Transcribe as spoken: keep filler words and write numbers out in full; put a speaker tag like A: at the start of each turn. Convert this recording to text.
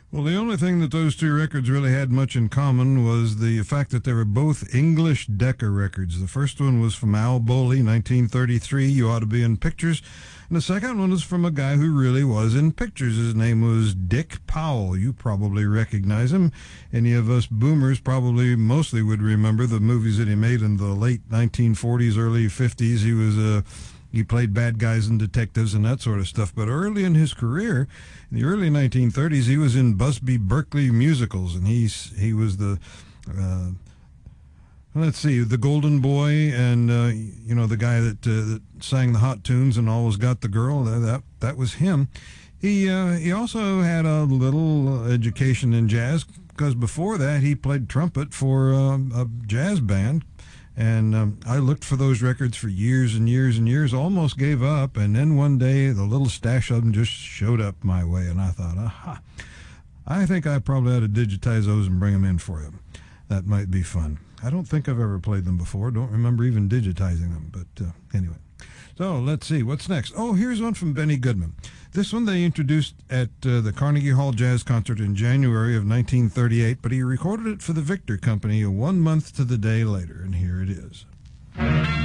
A: Well, the only thing that those two records really had much in common was the fact that they were both English Decca records. The first one was from Al Bowley, nineteen thirty-three, You Ought to Be in Pictures. And the second one was from a guy who really was in pictures. His name was Dick Powell. You probably recognize him. Any of us boomers probably mostly would remember the movies that he made in the late nineteen forties, early fifties. He was a... Uh, He played bad guys and detectives and that sort of stuff. But early in his career, in the early nineteen thirties, he was in Busby Berkeley musicals, and he's he was the, uh, let's see, the Golden Boy, and uh, you know, the guy that, uh, that sang the hot tunes and always got the girl. That that was him. He uh, he also had a little education in jazz, because before that he played trumpet for uh, a jazz band. And um, I looked for those records for years and years and years, almost gave up. And then one day, the little stash of them just showed up my way. And I thought, aha, I think I probably ought to digitize those and bring them in for you. That might be fun. I don't think I've ever played them before. Don't remember even digitizing them. But uh, anyway. So let's see. What's next? Oh, here's one from Benny Goodman. This one they introduced at uh, the Carnegie Hall Jazz Concert in January of nineteen thirty-eight, but he recorded it for the Victor Company one month to the day later, and here it is.